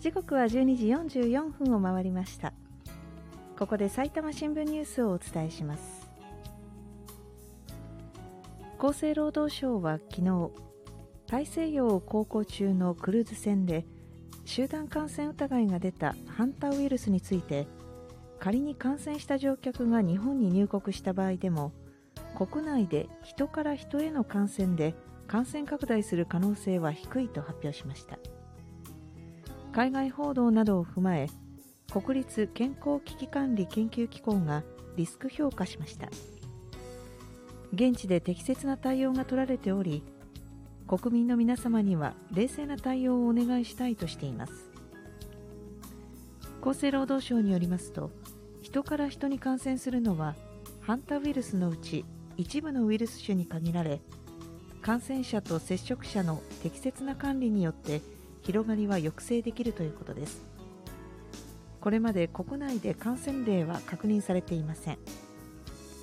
時刻は12時44分を回りました。ここで埼玉新聞ニュースをお伝えします。厚生労働省は昨日、大西洋を航行中のクルーズ船で集団感染疑いが出たハンタウイルスについて、仮に感染した乗客が日本に入国した場合でも、国内で人から人への感染で感染拡大する可能性は低いと発表しました。海外報道などを踏まえ、国立健康危機管理研究機構がリスク評価しました。現地で適切な対応が取られており、国民の皆様には冷静な対応をお願いしたいとしています。厚生労働省によりますと、人から人に感染するのはハンタウイルスのうち一部のウイルス種に限られ、感染者と接触者の適切な管理によって広がりは抑制できるということです。これまで国内で感染例は確認されていません。